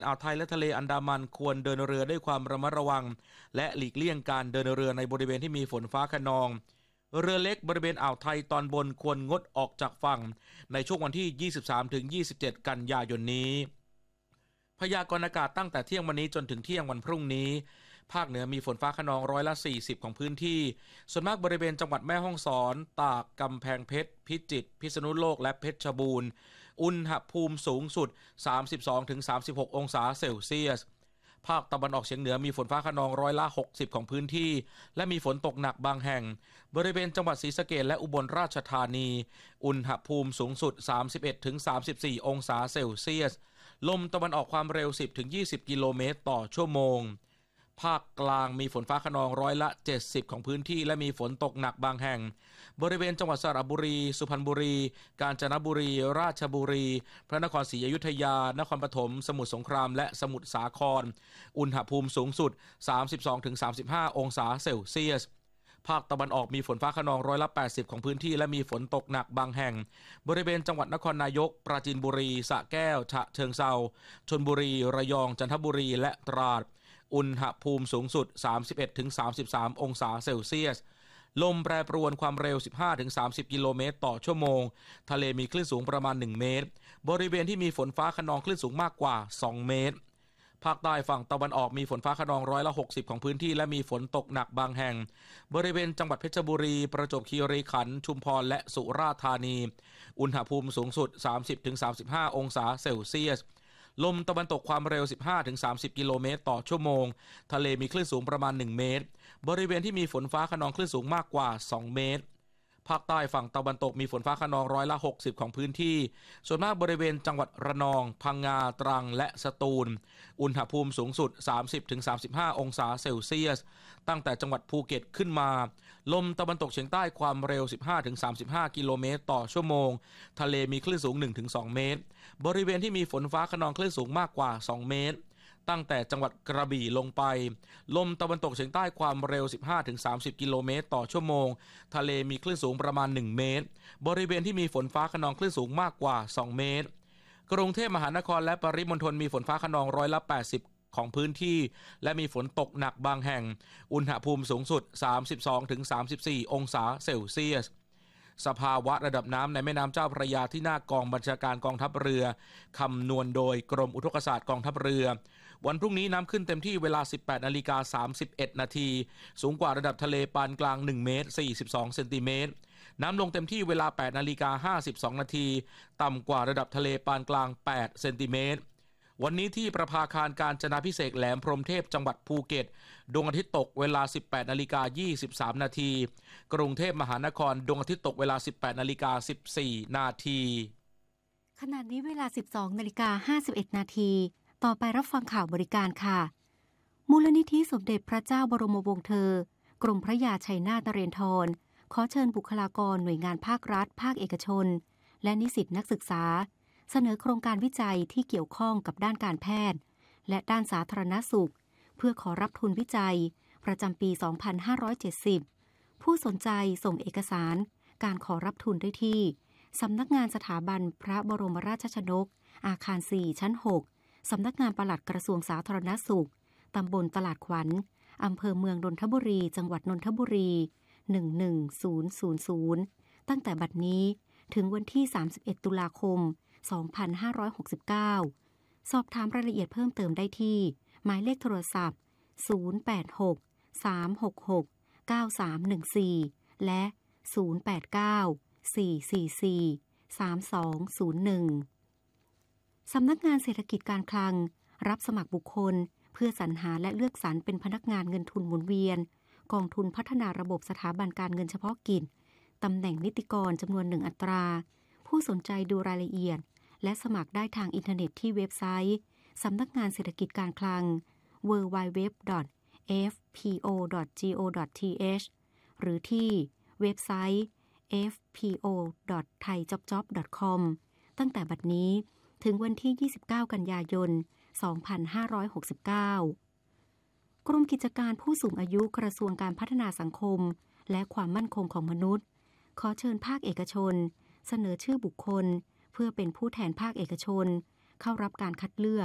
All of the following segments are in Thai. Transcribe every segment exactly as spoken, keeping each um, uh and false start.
อ่าวไทยและทะเลอันดามันควรเดินเรือด้วยความระมัดระวังและหลีกเลี่ยงการเดินเรือในบริเวณที่มีฝนฟ้าคะนองเรือเล็กบริเวณอ่าวไทยตอนบนควรงดออกจากฝั่งในช่วงวันที่ ยี่สิบสามถึงยี่สิบเจ็ด กันยายนนี้พยากรณ์อากาศตั้งแต่เที่ยงวันนี้จนถึงเที่ยงวันพรุ่งนี้ภาคเหนือมีฝนฟ้าคะนองร้อยละสี่สิบของพื้นที่ส่วนมากบริเวณจังหวัดแม่ฮ่องสอนตากกำแพงเพชรพิจิตรพิษณุโลกและเพชรบูรณ์อุณหภูมิสูงสุด สามสิบสองถึงสามสิบหก องศาเซลเซียสภาคตะวันออกเฉียงเหนือมีฝนฟ้าคะนองร้อยละหกสิบของพื้นที่และมีฝนตกหนักบางแห่งบริเวณจังหวัดศรีสะเกษและอุบลราชธานีอุณหภูมิสูงสุด สามสิบเอ็ดถึงสามสิบสี่ องศาเซลเซียสลมตะวันออกความเร็ว สิบถึงยี่สิบ กิโลเมตรต่อชั่วโมงภาคกลางมีฝนฟ้าคะนองร้อยละเจ็ดสิบของพื้นที่และมีฝนตกหนักบางแห่งบริเวณจังหวัดสระบุรีสุพรรณบุรีกาญจนบุรีราชบุรีพระนครศรีอยุธยานครปฐมสมุทรสงครามและสมุทรสาครอุณหภูมิสูงสุด สามสิบสองถึงสามสิบห้า องศาเซลเซียสภาคตะวันออกมีฝนฟ้าคะนองร้อยละแปดสิบของพื้นที่และมีฝนตกหนักบางแห่งบริเวณจังหวัดนครนายกปราจีนบุรีสระแก้วฉะเชิงเทราชลบุรีระยองจันทบุรีและตราดอุณหภูมิสูงสุด สามสิบเอ็ดถึงสามสิบสาม องศาเซลเซียสลมแปรปรวนความเร็ว สิบห้าถึงสามสิบ กิโลเมตรต่อชั่วโมงทะเลมีคลื่นสูงประมาณหนึ่งเมตรบริเวณที่มีฝนฟ้าคะนองคลื่นสูงมากกว่าสองเมตรภาคใต้ฝั่งตะวันออกมีฝนฟ้าคะนองร้อยละหกสิบของพื้นที่และมีฝนตกหนักบางแห่งบริเวณจังหวัดเพชรบุรีประจวบคีรีขันธ์ชุมพรและสุราษฎร์ธานีอุณหภูมิสูงสุด สามสิบถึงสามสิบห้า องศาเซลเซียสลมตะวันตกความเร็ว สิบห้าถึงสามสิบ กิโลเมตรต่อชั่วโมงทะเลมีคลื่นสูงประมาณหนึ่งเมตรบริเวณที่มีฝนฟ้าคะนองคลื่นสูงมากกว่าสองเมตรภาคใต้ฝั่งตะวันตกมีฝนฟ้าคะนองร้อยละหกสิบของพื้นที่ส่วนมากบริเวณจังหวัดระนองพังงาตรังและสตูลอุณหภูมิสูงสุด สามสิบถึงสามสิบห้า องศาเซลเซียสตั้งแต่จังหวัดภูเก็ตขึ้นมาลมตะวันตกเฉียงใต้ความเร็ว สิบห้าถึงสามสิบห้า กิโลเมตรต่อชั่วโมงทะเลมีคลื่นสูง หนึ่งถึงสอง เมตรบริเวณที่มีฝนฟ้าคะนองคลื่นสูงมากกว่าสองเมตรตั้งแต่จังหวัดกระบี่ลงไปลมตะวันตกเฉียงใต้ความเร็ว สิบห้าถึงสามสิบ กิโลเมตรต่อชั่วโมงทะเลมีคลื่นสูงประมาณหนึ่งเมตรบริเวณที่มีฝนฟ้าคะนองคลื่นสูงมากกว่าสองเมตรกรุงเทพมหานครและปริมณฑลมีฝนฟ้าคะนองร้อยละแปดสิบของพื้นที่และมีฝนตกหนักบางแห่งอุณหภูมิสูงสุด สามสิบสองถึงสามสิบสี่ องศาเซลเซียสสภาวะระดับน้ำในแม่น้ำเจ้าพระยาที่หน้ากองบัญชาการกองทัพเรือคำนวณโดยกรมอุทกศาสตร์กองทัพเรือวันพรุ่งนี้น้ำขึ้นเต็มที่เวลา สิบแปดนาฬิกาสามสิบเอ็ด นาทีสูงกว่าระดับทะเลปานกลางหนึ่งเมตรสี่สิบสองเซนติเมตรน้ำลงเต็มที่เวลา แปดนาฬิกาห้าสิบสอง นาทีต่ำกว่าระดับทะเลปานกลางแปดเซนติเมตรวันนี้ที่ประภาคารกาญจนาภิเษกแหลมพรหมเทพจังหวัดภูเก็ตดวงอาทิตย์ตกเวลา สิบแปดนาฬิกายี่สิบสาม นาทีกรุงเทพมหานครดวงอาทิตย์ตกเวลา สิบแปดนาฬิกาสิบสี่ นาทีขณะนี้เวลา สิบสองนาฬิกาห้าสิบเอ็ด นาทีต่อไปรับฟังข่าวบริการค่ะมูลนิธิสมเด็จพระเจ้าบรมวงศ์เธอกรมพระยาชัยนาทนเรศวรขอเชิญบุคลากรหน่วยงานภาครัฐภาคเอกชนและนิสิตนักศึกษาเสนอโครงการวิจัยที่เกี่ยวข้องกับด้านการแพทย์และด้านสาธารณสุขเพื่อขอรับทุนวิจัยประจำปี สองพันห้าร้อยเจ็ดสิบ ผู้สนใจส่งเอกสารการขอรับทุนได้ที่สำนักงานสถาบันพระบรมราชชนกอาคาร สี่ ชั้น หก สำนักงานปลัดกระทรวงสาธารณสุขตำบลตลาดขวัญอำเภอเมืองนนทบุรีจังหวัดนนทบุรี หนึ่งหนึ่งศูนย์ศูนย์ศูนย์ ตั้งแต่บัดนี้ถึงวันที่ สามสิบเอ็ด ตุลาคม สองพันห้าร้อยหกสิบเก้า สอบถามรายละเอียดเพิ่มเติมได้ที่หมายเลขโทรศัพท์ ศูนย์ แปด หก สาม หก หก เก้า สาม หนึ่ง สี่ และ ศูนย์ แปด เก้า สี่ สี่ สี่ สาม สอง ศูนย์ หนึ่ง สำนักงานเศรษฐกิจการคลังรับสมัครบุคคลเพื่อสรรหาและเลือกสรรเป็นพนักงานเงินทุนหมุนเวียนกองทุนพัฒนาระบบสถาบันการเงินเฉพาะกิจตำแหน่งนิติกรจำนวนหนึ่งอัตราผู้สนใจดูรายละเอียดและสมัครได้ทางอินเทอร์เน็ตที่เว็บไซต์สำนักงานเศรษฐกิจการคลัง ดับเบิลยู ดับเบิลยู ดับเบิลยู ดอท เอฟ พี โอ ดอท จี โอ ดอท ที เอช หรือที่เว็บไซต์ เอฟ พี โอ ดอท ไทยจ็อบจ็อบ ดอท คอม ตั้งแต่บัดนี้ถึงวันที่ ยี่สิบเก้า กันยายน สองพันห้าร้อยหกสิบเก้า กรมกิจการผู้สูงอายุกระทรวงการพัฒนาสังคมและความมั่นคงของมนุษย์ขอเชิญภาคเอกชนเสนอชื่อบุคคลเพื่อเป็นผู้แทนภาคเอกชนเข้ารับการคัดเลือก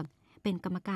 เป็นกรรมการ